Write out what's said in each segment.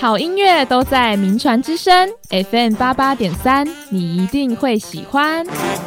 好音乐都在名传之声 FM88.3，你一定会喜欢。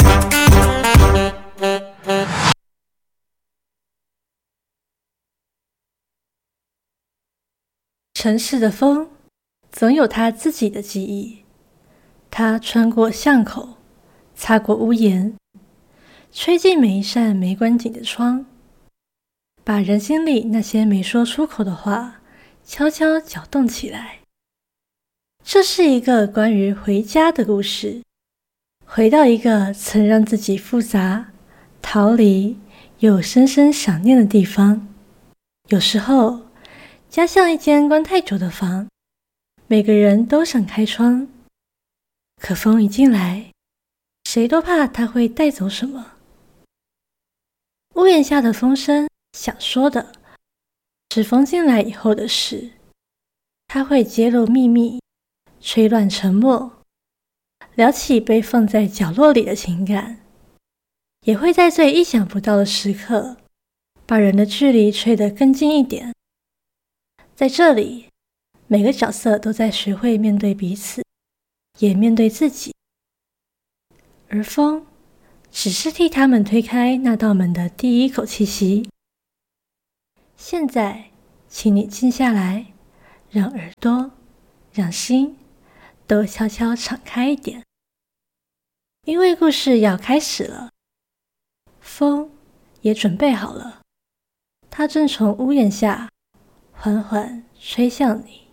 城市的风总有它自己的记忆，它穿过巷口，擦过屋檐，吹进每一扇没关紧的窗，把人心里那些没说出口的话悄悄搅动起来。这是一个关于回家的故事，回到一个曾让自己复杂、逃离又深深想念的地方。有时候家像一间关太久的房，每个人都想开窗，可风一进来，谁都怕它会带走什么。屋檐下的风声想说的是风进来以后的事，它会揭露秘密，吹乱沉默，聊起被放在角落里的情感，也会在最意想不到的时刻把人的距离吹得更近一点。在这里，每个角色都在学会面对彼此，也面对自己，而风只是替他们推开那道门的第一口气息。现在请你静下来，让耳朵让心都悄悄敞开一点，因为故事要开始了。风也准备好了，它正从屋檐下缓缓吹向你。